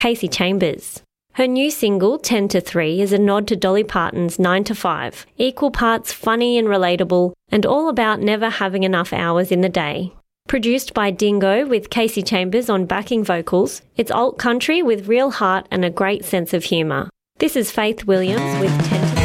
Casey Chambers. Her new single, 10 to 3, is a nod to Dolly Parton's 9 to 5, equal parts funny and relatable, and all about never having enough hours in the day. Produced by Dingo with Casey Chambers on backing vocals, it's alt country with real heart and a great sense of humour. This is Faith Williams with 10